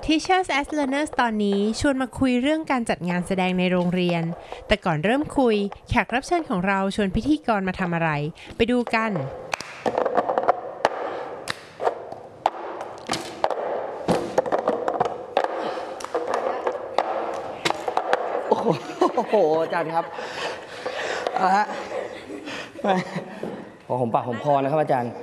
Teachers as Learners ตอนนี้ชวนมาคุยเรื่องการจัดงานแสดงในโรงเรียนแต่ก่อนเริ่มคุยแขกรับเชิญของเราชวนพิธีกรมาทำอะไรไปดูกันโอ้โหอาจารย์ครับฮะขอหอมปากหอมคอนะครับอาจารย์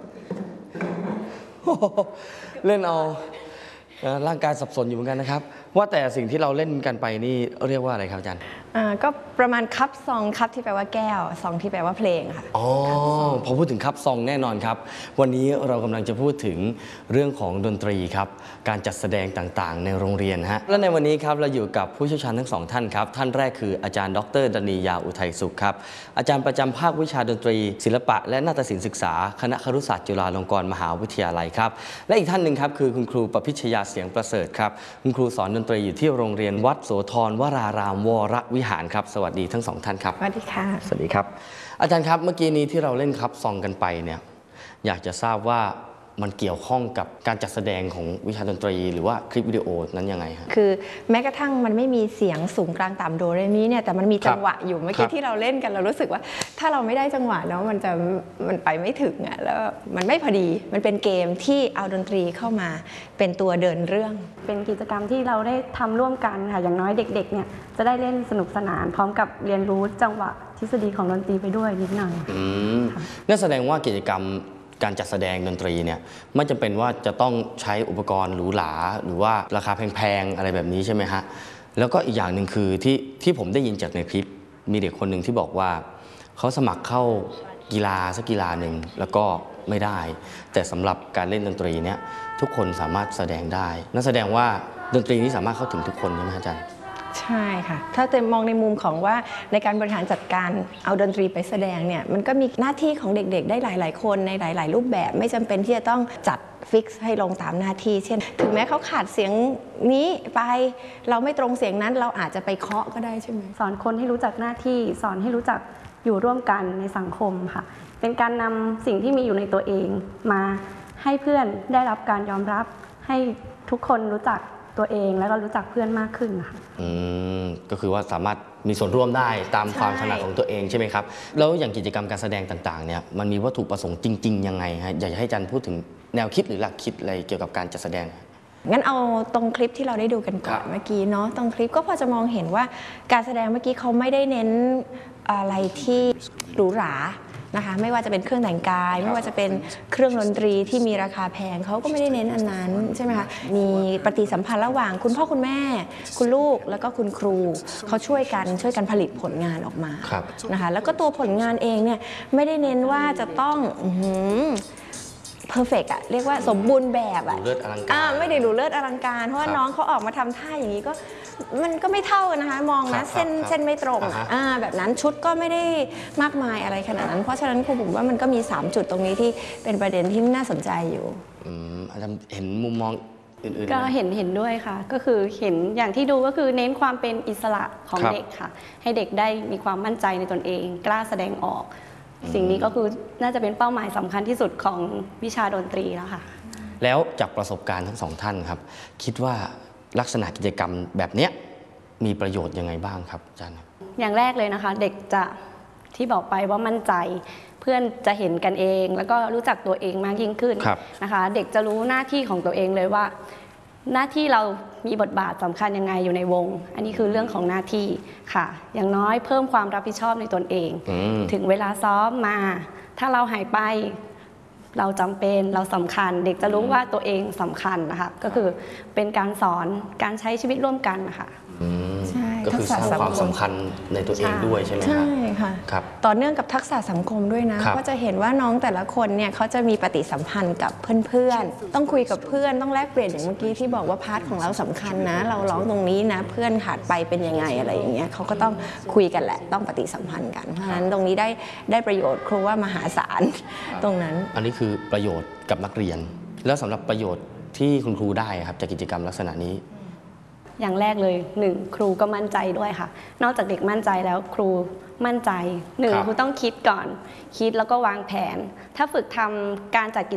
เล่นเอาร่างกายสับสนอยู่เหมือนกันนะครับว่าแต่สิ่งที่เราเล่นกันไปนี่เรียกว่าอะไรครับอาจารย์ก็ประมาณคัพซองคัพที่แปลว่าแก้วซองที่แปลว่าเพลงค่ะอ๋อพอพูดถึงคัพซองแน่นอนครับวันนี้เรากำลังจะพูดถึงเรื่องของดนตรีครับการจัดแสดงต่างๆในโรงเรียนฮะและในวันนี้ครับเราอยู่กับผู้เชี่ยวชาญทั้งสองท่านครับท่านแรกคืออาจารย์ดร.ดนียาอุทัยสุขครับอาจารย์ประจำภาควิชาดนตรีศิลปะและนาฏศิลป์ศึกษาคณะครุศาสตร์จุฬาลงกรณ์มหาวิทยาลัยครับและอีกท่านหนึ่งครับคือคุณครูประพิชยาเสียงประเสริฐครับคุณครูสอนดนตรีอยู่ที่โรงเรียนวัดโสธรวรารามวรวิหารครับสวัสดีทั้งสองท่านครับสวัสดีค่ะสวัสดีครับอาจารย์ครับเมื่อกี้นี้ที่เราเล่นคัพซองกันไปเนี่ยอยากจะทราบว่ามันเกี่ยวข้องกับการจัดแสดงของวิชาดนตรีหรือว่าคลิปวิดีโอนั้นยังไงครับคือแม้กระทั่งมันไม่มีเสียงสูงกลางต่ำโดเรมีเนี่ยแต่มันมีจังหวะอยู่เมื่อกี้ที่เราเล่นกันเรารู้สึกว่าถ้าเราไม่ได้จังหวะเนาะมันไปไม่ถึงอ่ะแล้วมันไม่พอดีมันเป็นเกมที่เอาดนตรีเข้ามาเป็นตัวเดินเรื่องเป็นกิจกรรมที่เราได้ทำร่วมกันค่ะอย่างน้อยเด็กๆเนี่ยจะได้เล่นสนุกสนานพร้อมกับเรียนรู้จังหวะทฤษฎีของดนตรีไปด้วยนิดหน่อยนั่นแสดงว่ากิจกรรมการจัดแสดงดนตรีเนี่ยไม่จำเป็นว่าจะต้องใช้อุปกรณ์หรูหราหรือว่าราคาแพงๆอะไรแบบนี้ใช่ไหมฮะแล้วก็อีกอย่างหนึ่งคือที่ผมได้ยินจากในคลิปมีเด็กคนหนึ่งที่บอกว่าเขาสมัครเข้ากีฬาสักกีฬาหนึ่งแล้วก็ไม่ได้แต่สำหรับการเล่นดนตรีเนี่ยทุกคนสามารถแสดงได้นั่นแสดงว่าดนตรีนี้สามารถเข้าถึงทุกคนใช่ไหมอาจารย์ใช่ค่ะถ้าจะมองในมุมของว่าในการบริหารจัดการเอาดนตรีไปแสดงเนี่ยมันก็มีหน้าที่ของเด็กๆได้หลายๆคนในหลายๆรูปแบบไม่จำเป็นที่จะต้องจัดฟิกซ์ให้ลงตามหน้าที่เช่นถึงแม้เขาขาดเสียงนี้ไปเราไม่ตรงเสียงนั้นเราอาจจะไปเคาะก็ได้ใช่ไหมสอนคนให้รู้จักหน้าที่สอนให้รู้จักอยู่ร่วมกันในสังคมค่ะเป็นการนำสิ่งที่มีอยู่ในตัวเองมาให้เพื่อนได้รับการยอมรับให้ทุกคนรู้จักตัวเองแล้วก็รู้จักเพื่อนมากขึ้นค่ะก็คือว่าสามารถมีส่วนร่วมได้ตามความถนัดของตัวเองใช่ไหมครับแล้วอย่างกิจกรรมการแสดงต่างๆเนี่ยมันมีวัตถุประสงค์จริงๆยังไงฮะอยากให้อาจารย์พูดถึงแนวคิดหรือหลักคิดอะไรเกี่ยวกับการจัดแสดงงั้นเอาตรงคลิปที่เราได้ดูกันก่อนเมื่อกี้เนาะตรงคลิปก็พอจะมองเห็นว่าการแสดงเมื่อกี้เขาไม่ได้เน้นอะไรที่หรูหรานะคะไม่ว่าจะเป็นเครื่องแต่งกายไม่ว่าจะเป็นเครื่องดนตรีที่มีราคาแพงเขาก็ไม่ได้เน้นอันนั้นใช่ไหมคะมีปฏิสัมพันธ์ระหว่างคุณพ่อคุณแม่คุณลูกแล้วก็คุณครูเขาช่วยกันผลิตผลงานออกมานะคะแล้วก็ตัวผลงานเองเนี่ยไม่ได้เน้นว่าจะต้องเพอร์เฟกต์อะเรียกว่าสมบูรณ์แบบอะไม่ได้ดูเลิศอลังการเพราะว่าน้องเขาออกมาทำท่าอย่างนี้ก็มันก็ไม่เท่ากันนะคะมองนะเส้นไม่ตรงแบบนั้นชุดก็ไม่ได้มากมายอะไรขนาดนั้นเพราะฉะนั้นครูผมว่ามันก็มี3จุดตรงนี้ที่เป็นประเด็นที่น่าสนใจอยู่อาจารย์เห็นมุมมองอื่นๆก็เห็นด้วยค่ะก็คือเห็นอย่างที่ดูก็คือเน้นความเป็นอิสระของเด็กค่ะให้เด็กได้มีความมั่นใจในตนเองกล้าแสดงออกสิ่งนี้ก็คือน่าจะเป็นเป้าหมายสำคัญที่สุดของวิชาดนตรีแล้วค่ะแล้วจากประสบการณ์ทั้งสองท่านครับคิดว่าลักษณะกิจกรรมแบบนี้มีประโยชน์ยังไงบ้างครับอาจารย์อย่างแรกเลยนะคะเด็กจะที่บอกไปว่ามั่นใจเพื่อนจะเห็นกันเองแล้วก็รู้จักตัวเองมากยิ่งขึ้นนะคะเด็กจะรู้หน้าที่ของตัวเองเลยว่าหน้าที่เรามีบทบาทสำคัญยังไงอยู่ในวงอันนี้คือเรื่องของหน้าที่ค่ะอย่างน้อยเพิ่มความรับผิดชอบในตนเองถึงเวลาซ้อมมาถ้าเราหายไปเราจำเป็นเราสำคัญเด็กจะรู้ว่าตัวเองสำคัญนะคะก็คือเป็นการสอนการใช้ชีวิตร่วมกันนะคะก็คือสร้างความสำคัญในตัวเองด้วยใช่ไหมครับใช่ค่ะต่อเนื่องกับทักษะสังคมด้วยนะก็จะเห็นว่าน้องแต่ละคนเนี่ยเขาจะมีปฏิสัมพันธ์กับเพื่อนๆต้องคุยกับเพื่อนต้องแลกเปลี่ยนอย่างเมื่อกี้ที่บอกว่าพาร์ทของเราสำคัญนะเราร้องตรงนี้นะเพื่อนขาดไปเป็นยังไงอะไรอย่างเงี้ยเขาก็ต้องคุยกันแหละต้องปฏิสัมพันธ์กันเพราะฉะนั้นตรงนี้ได้ประโยชน์ครูว่ามหาศาลตรงนั้นอันนี้คือประโยชน์กับนักเรียนแล้วสำหรับประโยชน์ที่คุณครูได้ครับจากกิจกรรมลักษณะนี้อย่างแรกเลย1ครูก็มั่นใจด้วยค่ะนอกจากเด็กมั่นใจแล้วครูมั่นใจ1ครูต้องคิดก่อนคิดแล้วก็วางแผนถ้าฝึกทำการจัดกิจ